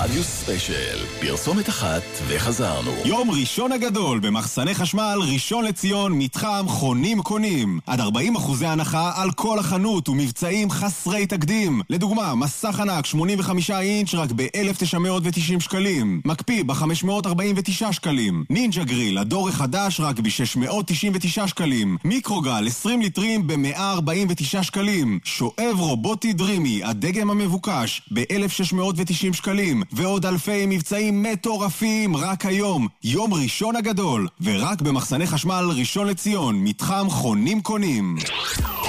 רדיו ספיישל, פרסומת אחת וחזרנו. יום ראשון הגדול במחסני חשמל ראשון לציון, מתחם חונים קונים. עד 40% הנחה על כל החנות ומבצעים חסרי תקדים. לדוגמה, מסך ענק 85 אינץ' רק ב-1,990 שקלים. מקפיא ב-549 שקלים. נינג'ה גריל, הדור החדש רק ב-699 שקלים. מיקרוגל 20 ליטרים ב-149 שקלים. שואב רובוטי דרימי, הדגם המבוקש, ב-1,690 שקלים. ועוד אלפי מבצעים מטורפים רק היום. יום ראשון הגדול, ורק במחסני חשמל ראשון לציון, מתחם חונים קונים.